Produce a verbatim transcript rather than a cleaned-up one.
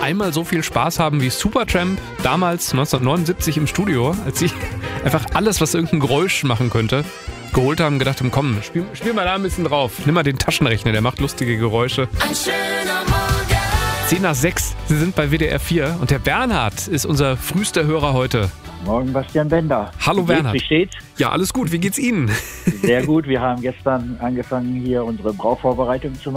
einmal so viel Spaß haben wie Supertramp damals neunzehnhundertneunundsiebzig im Studio, als sie einfach alles, was irgendein Geräusch machen könnte, geholt haben und gedacht haben, komm, spiel, spiel mal da ein bisschen drauf. Nimm mal den Taschenrechner, der macht lustige Geräusche. Ein schöner Morgen. zehn nach sechs, Sie sind bei W D R vier und der Bernhard ist unser frühester Hörer heute. Morgen, Bastian Bender. Hallo Wie geht's, Bernhard. Wie steht's? Ja, alles gut, wie geht's Ihnen? Sehr gut. Wir haben gestern angefangen, hier unsere Brauvorbereitung zu machen.